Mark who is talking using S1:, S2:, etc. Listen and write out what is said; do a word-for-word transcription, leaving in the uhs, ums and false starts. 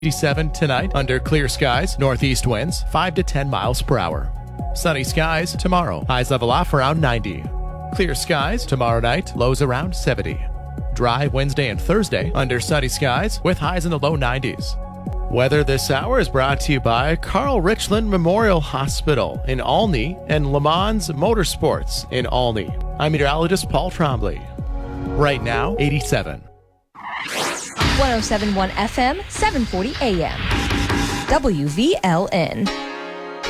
S1: eighty-seven tonight under clear skies, northeast winds five to ten miles per hour. Sunny skies tomorrow, highs level off around ninety. Clear skies tomorrow night, lows around seventy. Dry Wednesday and Thursday under sunny skies with highs in the low nineties. Weather this hour is brought to you by Carl Richland Memorial Hospital in Olney and Le Mans Motorsports in Olney. I'm meteorologist Paul Trombley. Right now, eighty-seven.
S2: one oh seven point one F M, seven forty A M. W V L N.